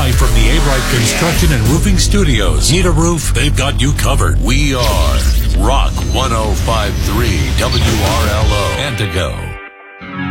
Live from the A-Bright Construction and Roofing Studios. Need a roof? They've got you covered. We are Rock 105.3 WRLO Antigo.